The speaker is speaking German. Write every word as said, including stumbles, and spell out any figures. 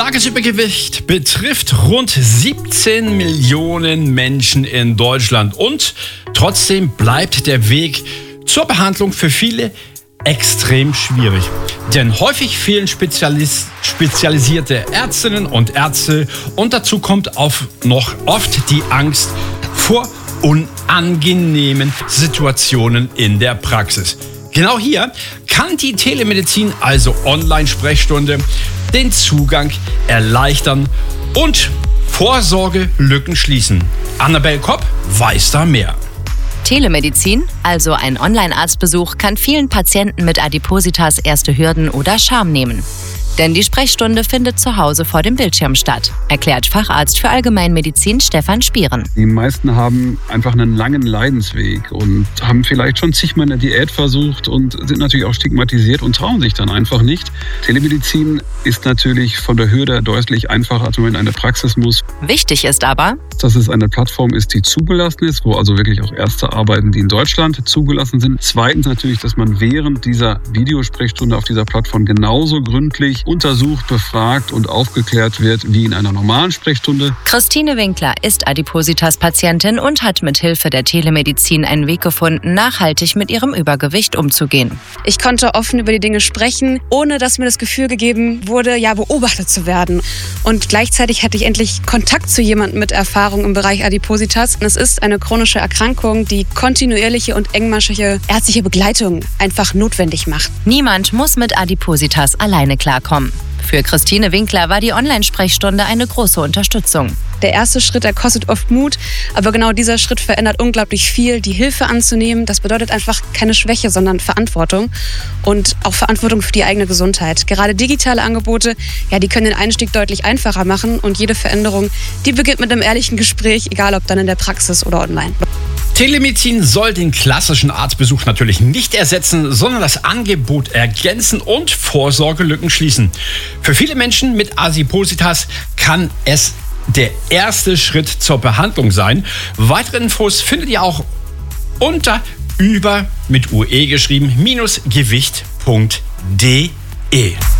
Starkes Übergewicht betrifft rund siebzehn Millionen Menschen in Deutschland und trotzdem bleibt der Weg zur Behandlung für viele extrem schwierig. Denn häufig fehlen Spezialis- spezialisierte Ärztinnen und Ärzte und dazu kommt auf noch oft die Angst vor unangenehmen Situationen in der Praxis. Genau hier kann die Telemedizin, also Online-Sprechstunde, den Zugang erleichtern und Vorsorgelücken schließen. Annabel Kopp weiß da mehr. Telemedizin, also ein Online-Arztbesuch, kann vielen Patienten mit Adipositas erste Hürden oder Scham nehmen. Denn die Sprechstunde findet zu Hause vor dem Bildschirm statt, erklärt Facharzt für Allgemeinmedizin Stefan Spieren. Die meisten haben einfach einen langen Leidensweg und haben vielleicht schon zigmal eine Diät versucht und sind natürlich auch stigmatisiert und trauen sich dann einfach nicht. Telemedizin ist natürlich von der Hürde deutlich einfacher, als wenn man in eine Praxis muss. Wichtig ist aber, dass es eine Plattform ist, die zugelassen ist, wo also wirklich auch Ärzte arbeiten, die in Deutschland zugelassen sind. Zweitens natürlich, dass man während dieser Videosprechstunde auf dieser Plattform genauso gründlich untersucht, befragt und aufgeklärt wird wie in einer normalen Sprechstunde. Christine Winkler ist Adipositas-Patientin und hat mit Hilfe der Telemedizin einen Weg gefunden, nachhaltig mit ihrem Übergewicht umzugehen. Ich konnte offen über die Dinge sprechen, ohne dass mir das Gefühl gegeben wurde, ja, beobachtet zu werden. Und gleichzeitig hatte ich endlich Kontakt zu jemandem mit Erfahrung im Bereich Adipositas. Es ist eine chronische Erkrankung, die kontinuierliche und engmaschige ärztliche Begleitung einfach notwendig macht. Niemand muss mit Adipositas alleine klarkommen. Für Christine Winkler war die Online-Sprechstunde eine große Unterstützung. Der erste Schritt, der kostet oft Mut, aber genau dieser Schritt verändert unglaublich viel. Die Hilfe anzunehmen, das bedeutet einfach keine Schwäche, sondern Verantwortung und auch Verantwortung für die eigene Gesundheit. Gerade digitale Angebote, ja, die können den Einstieg deutlich einfacher machen und jede Veränderung, die beginnt mit einem ehrlichen Gespräch, egal ob dann in der Praxis oder online. Telemedizin soll den klassischen Arztbesuch natürlich nicht ersetzen, sondern das Angebot ergänzen und Vorsorgelücken schließen. Für viele Menschen mit Adipositas kann es der erste Schritt zur Behandlung sein. Weitere Infos findet ihr auch unter über mit ue geschrieben minus gewicht punkt de.